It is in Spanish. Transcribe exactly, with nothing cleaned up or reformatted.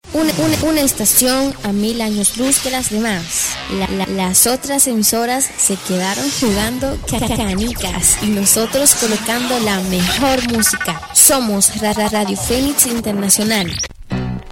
Una, una, una estación a mil años luz de las demás. La, la, las otras emisoras se quedaron jugando canicas y nosotros colocando la mejor música. Somos Radio Fénix Internacional.